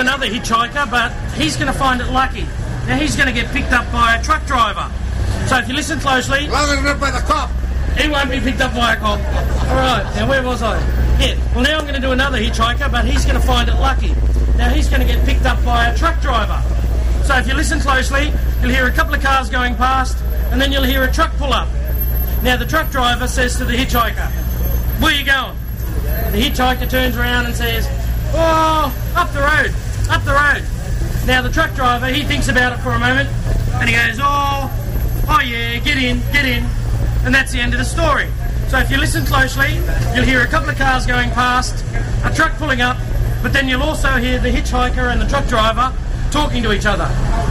another hitchhiker, but he's going to find it lucky. Now he's going to get picked up by a truck driver. So if you listen closely... Loaded up by the cop. He won't be picked up by a cop. All right, now where was I? Yeah, well now I'm going to do another hitchhiker, but he's going to find it lucky. Now he's going to get picked up by a truck driver. So if you listen closely, you'll hear a couple of cars going past, and then you'll hear a truck pull up. Now the truck driver says to the hitchhiker, "Where are you going?" The hitchhiker turns around and says, "Oh, up the road, up the road." Now the truck driver, he thinks about it for a moment, and he goes, oh yeah, get in. And that's the end of the story. So if you listen closely, you'll hear a couple of cars going past, a truck pulling up, but then you'll also hear the hitchhiker and the truck driver talking to each other.